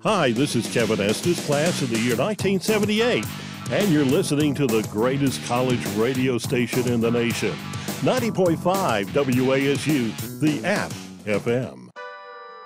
Hi, this is Kevin Estes, class of the year 1978, and you're listening to the greatest college radio station in the nation, 90.5 WASU, the app FM.